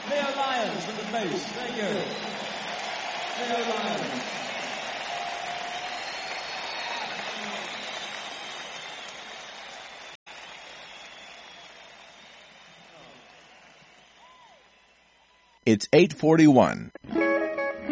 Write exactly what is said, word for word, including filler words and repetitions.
Leo Lyons from the bass. Very good. Leo Lyons. It's eight forty-one.